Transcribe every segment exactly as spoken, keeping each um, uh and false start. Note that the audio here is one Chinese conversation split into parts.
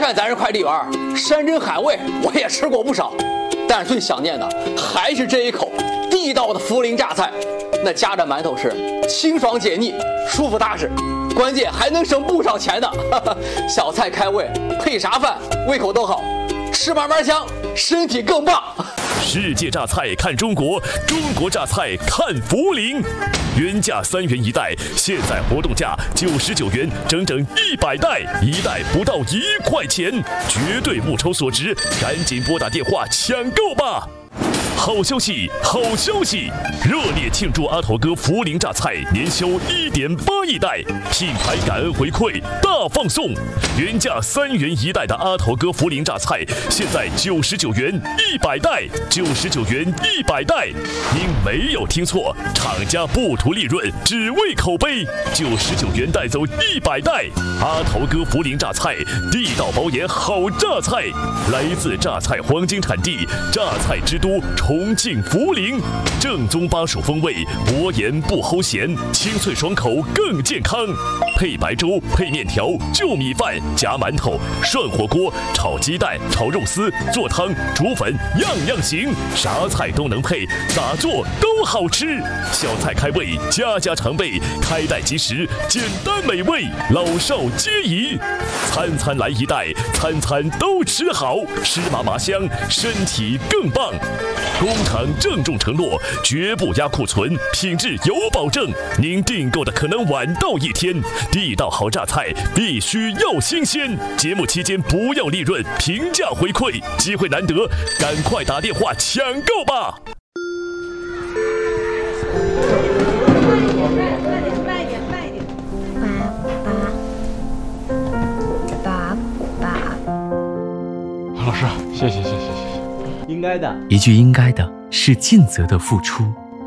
看咱这快递员，山珍海味我也吃过不少，但最想念的还是这一口地道的涪陵榨菜。那夹着馒头吃，清爽解腻，舒服踏实，关键还能省不少钱呢。小菜开胃，配啥饭胃口都好，吃慢慢香，身体更棒。 世界榨菜看中国，中国榨菜看涪陵。原价三元一袋，现在活动价九十九元，整整一百袋，一袋不到一块钱，绝对物超所值，赶紧拨打电话抢购吧！好消息，好消息！热烈庆祝阿头哥涪陵榨菜年销一点八亿袋，品牌感恩回馈大放送。原价三元一袋的阿头哥涪陵榨菜，现在九十九元一百袋，九十九元一百袋。您没有听错，厂家不图利润，只为口碑。九十九元带走一百袋，阿头哥涪陵榨菜，地道保研好榨菜，来自榨菜黄金产地，榨菜之都。重庆涪陵，正宗巴蜀风味，薄盐不齁咸，清脆爽口更健康。配白粥，配面条，就米饭，夹馒头，涮火锅，炒鸡蛋，炒肉丝，做汤，煮粉，样样行，啥菜都能配，咋做都好吃。小菜开胃，家家常备，开袋即食，简单美味，老少皆宜。餐餐来一袋，餐餐都吃好，吃麻麻香，身体更棒。工厂郑重承诺，绝不压库存，品质有保证。您订购的可能晚到一天，地道好榨菜必须要新鲜。节目期间不要利润，平价回馈，机会难得，赶快打电话抢购吧！ 慢一点，慢一点，爸爸，爸爸。 老师，谢谢谢谢谢谢。 应该的， 一句应该的是尽责的付出。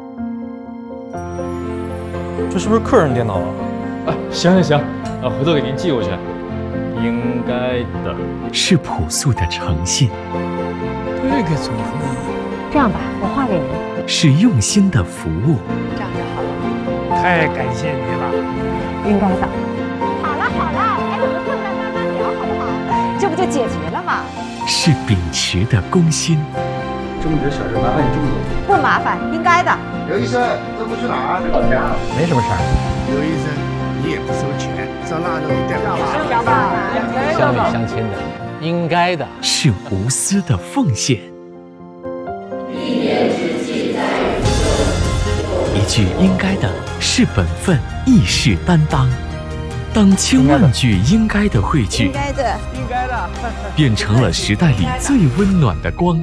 这是不是客人电脑啊？啊，行行行，啊，回头给您寄过去。应该的是朴素的诚信。 这个怎么呢？ 这样吧，我画给您。 是用心的服务。 这样就好了。 太感谢你了。 应该的。好了好了，该怎么顺便慢慢聊好不好？这不就解决了吗？ 是秉持的公心。 这么点小事麻烦你这么多？ 不麻烦，应该的。 刘医生，这不去哪儿？老家。 没什么事儿。 刘医生，你也不收钱，照腊肉一袋不是的吧？ 乡里乡亲的，应该的。 是无私的奉献。 一年之计在于晨。 一句应该的是本分，义士担当。当千万句应该的汇聚， 应该的， 应该的， 变成了时代里最温暖的光。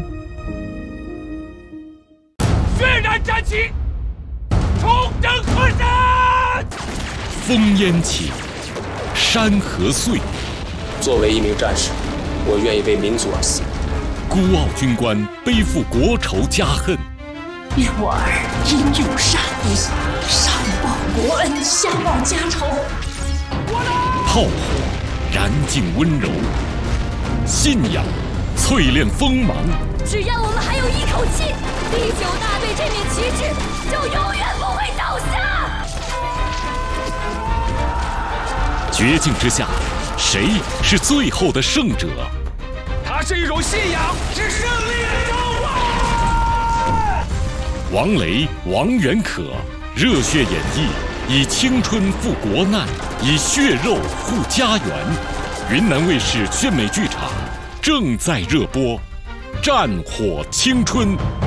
血染战旗，重整河山。 烽烟起，山河碎。 作为一名战士，我愿意为民族而死。 孤傲军官背负国仇家恨。 愿我儿因有杀敌，上报国恩，下报家仇。 炮火燃尽温柔，信仰淬炼锋芒。 只要我们还有一口气，第九大队这面旗帜就永远不会倒下。 绝境之下，谁是最后的胜者？ 它是一种信仰，是胜利的召唤。 王雷、王元可热血演绎，以青春赴国难，以血肉护家园。云南卫视炫美剧场正在热播《战火青春》。